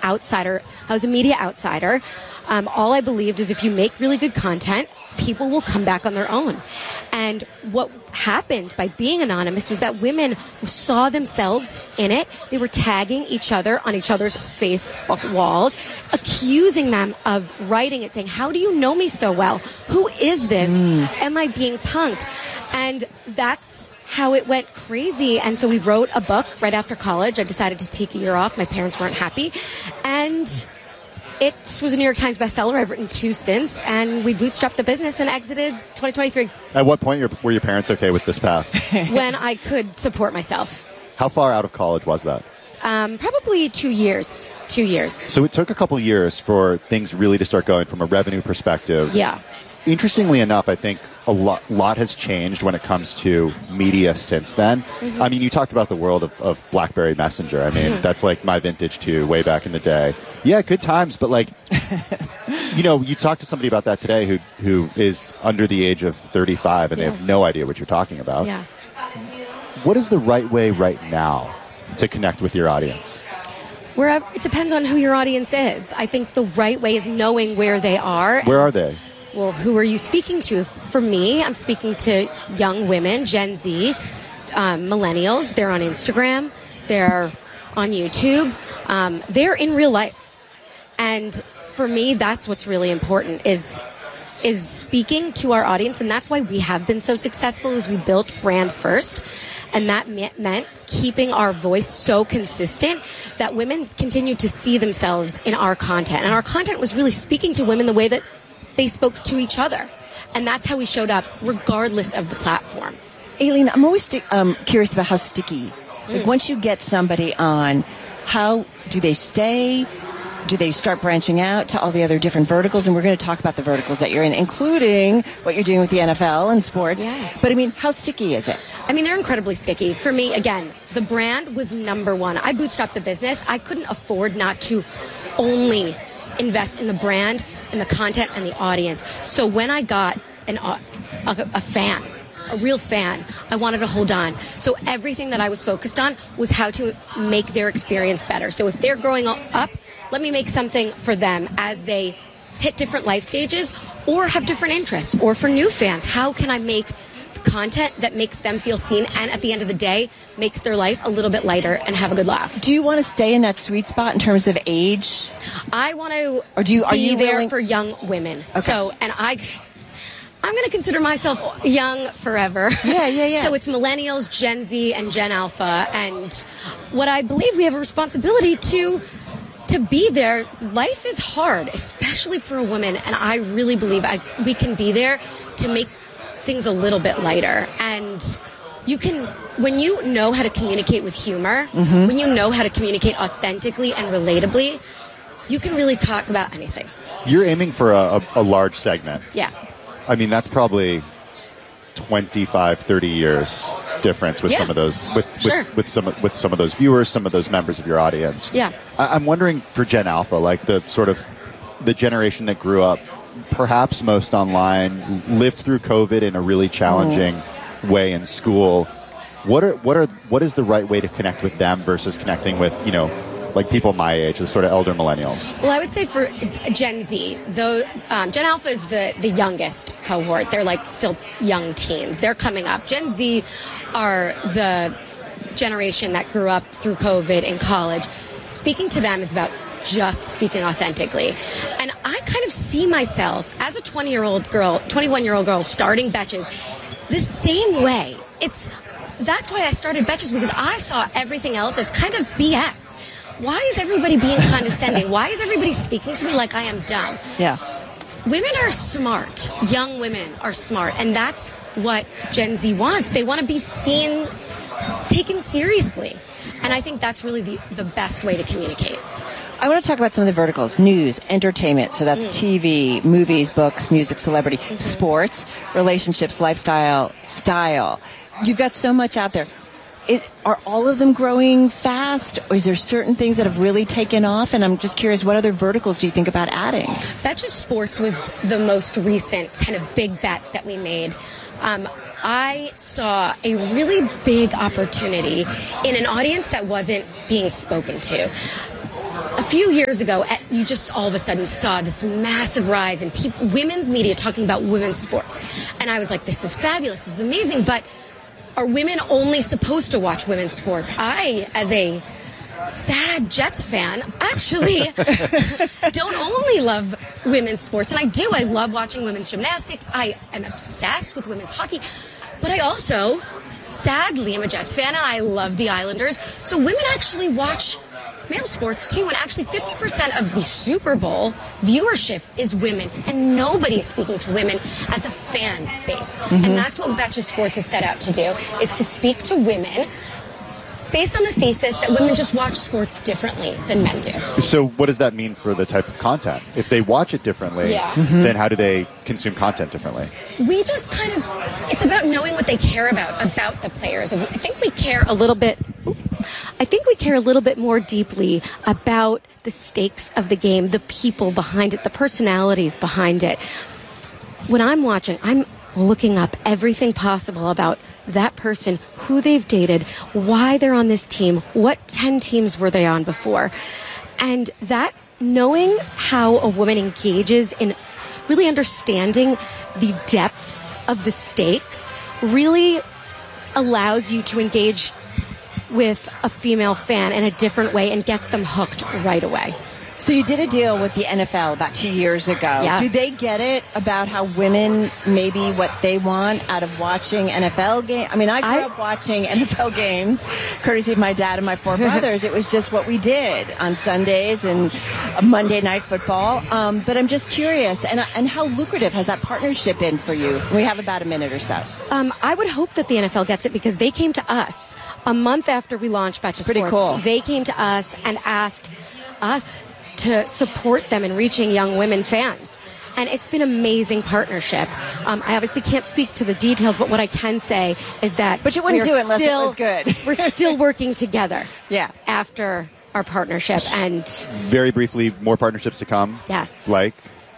outsider. I was a media outsider. All I believed is if you make really good content, people will come back on their own. And what happened by being anonymous was that women saw themselves in it. They were tagging each other on each other's Facebook walls, accusing them of writing it, saying, how do you know me so well? Who is this? Am I being punked? And that's how it went crazy. And so we wrote a book right after college. I decided to take a year off. My parents weren't happy. And it was a New York Times bestseller. I've written 2 since, and we bootstrapped the business and exited 2023. At what point were your parents okay with this path? When I could support myself. How far out of college was that? Probably 2 years. 2 years. So it took a couple years for things really to start going from a revenue perspective. Yeah. Interestingly enough, I think a lot has changed when it comes to media since then. Mm-hmm. I mean, you talked about the world of BlackBerry Messenger. I mean, that's like my vintage too, way back in the day. Yeah, good times, but like, you talk to somebody about that today who is under the age of 35 and they have no idea what you're talking about. Yeah. What is the right way right now to connect with your audience? It depends on who your audience is. I think the right way is knowing where they are. Where are they? Well, who are you speaking to? For me, I'm speaking to young women, Gen Z, millennials. They're on Instagram. They're on YouTube. They're in real life. And for me, that's what's really important is speaking to our audience. And that's why we have been so successful is we built brand first. And that meant keeping our voice so consistent that women continue to see themselves in our content. And our content was really speaking to women the way that they spoke to each other. And that's how we showed up, regardless of the platform. Aileen, I'm always curious about how sticky. Like once you get somebody on, how do they stay? Do they start branching out to all the other different verticals? And we're going to talk about the verticals that you're in, including what you're doing with the NFL and sports. Yeah. But I mean, how sticky is it? I mean, they're incredibly sticky. For me, again, the brand was number one. I bootstrapped the business. I couldn't afford not to only invest in the brand and the content and the audience. So when I got a fan, a real fan, I wanted to hold on. So everything that I was focused on was how to make their experience better. So if they're growing up, let me make something for them as they hit different life stages or have different interests. Or for new fans, how can I make content that makes them feel seen and at the end of the day makes their life a little bit lighter and have a good laugh. Do you want to stay in that sweet spot in terms of age? I want to are you there willing for young women. Okay. So, and I'm going to consider myself young forever. Yeah. So it's millennials, Gen Z, and Gen Alpha. And what I believe we have a responsibility to be there. Life is hard, especially for a woman. And I really believe we can be there to make things a little bit lighter. And you can, when you know how to communicate with humor, when you know how to communicate authentically and relatably, you can really talk about anything. You're aiming for a large segment. Yeah. I mean, that's probably 25, 30 years difference with some of those, with some of those viewers, some of those members of your audience. Yeah. I'm wondering for Gen Alpha, like the sort of the generation that grew up perhaps most online, lived through COVID in a really challenging way in school. What is the right way to connect with them versus connecting with, like people my age, the sort of elder millennials? Well, I would say for Gen Z, though, Gen Alpha is the youngest cohort. They're like still young teens. They're coming up. Gen Z are the generation that grew up through COVID in college. Speaking to them is about just speaking authentically. And I kind of see myself as a 21-year-old girl starting Betches the same way. That's why I started Betches, because I saw everything else as kind of BS. Why is everybody being condescending? Why is everybody speaking to me like I am dumb? Yeah. Women are smart. Young women are smart. And that's what Gen Z wants. They want to be seen, taken seriously. And I think that's really the best way to communicate. I want to talk about some of the verticals. News, entertainment, so that's TV, movies, books, music, celebrity, sports, relationships, lifestyle, style. You've got so much out there. Are all of them growing fast, or is there certain things that have really taken off? And I'm just curious, what other verticals do you think about adding? Betches Sports was the most recent kind of big bet that we made. I saw a really big opportunity in an audience that wasn't being spoken to. A few years ago, you just all of a sudden saw this massive rise in women's media talking about women's sports. And I was like, this is fabulous, this is amazing, but are women only supposed to watch women's sports? I, as a sad Jets fan, actually don't only love women's sports, and I do. I love watching women's gymnastics. I am obsessed with women's hockey, but I also, sadly, am a Jets fan, and I love the Islanders. So women actually watch male sports too, and actually 50% of the Super Bowl viewership is women, and nobody is speaking to women as a fan base. And that's what Betches Sports is set out to do, is to speak to women based on the thesis that women just watch sports differently than men do. So what does that mean for the type of content? If they watch it differently, then how do they consume content differently? We just kind of, it's about knowing what they care about the players. And I think we care a little bit more deeply about the stakes of the game, the people behind it, the personalities behind it. When I'm watching, I'm looking up everything possible about that person, who they've dated, why they're on this team, what 10 teams were they on before. And that, knowing how a woman engages in really understanding the depths of the stakes really allows you to engage with a female fan in a different way and gets them hooked right away. So you did a deal with the NFL about 2 years ago. Yeah. Do they get it about how women, maybe what they want out of watching NFL games? I mean, I grew up watching NFL games, courtesy of my dad and my 4 brothers. It was just what we did on Sundays and Monday Night Football. But I'm just curious, and how lucrative has that partnership been for you? We have about a minute or so. I would hope that the NFL gets it, because they came to us a month after we launched Betches Sports. Pretty cool. They came to us and asked us to support them in reaching young women fans. And it's been an amazing partnership. I obviously can't speak to the details, but what I can say is that... But you wouldn't do it unless it was good. We're still working together. Yeah. After our partnership. And very briefly, more partnerships to come? Yes. Like?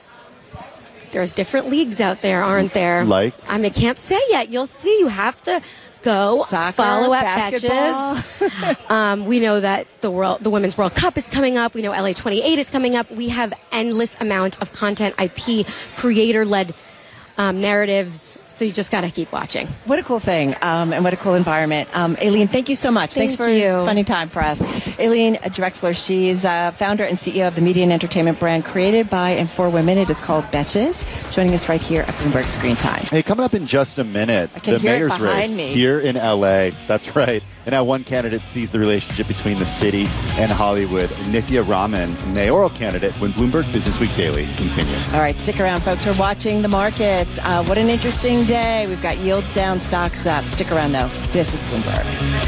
There's different leagues out there, aren't there? Like? I can't say yet. You'll see. You have to go soccer, follow up basketball. We know that the Women's World Cup is coming up. We know LA 28 is coming up. We have endless amount of content, IP, creator-led narratives. So you just got to keep watching. What a cool thing, and what a cool environment. Aileen, thank you so much. Thanks for finding time for us. Aileen Drexler, she's founder and CEO of the media and entertainment brand created by and for women. It is called Betches. Joining us right here at Bloomberg Screen Time. Hey, coming up in just a minute, I can the hear mayor's it behind race me. here in LA. That's right. And now one candidate sees the relationship between the city and Hollywood. Nithya Raman, mayoral candidate, when Bloomberg Business Week Daily continues. All right, stick around, folks. We're watching the markets. What an interesting day. We've got yields down, stocks up. Stick around, though. This is Bloomberg.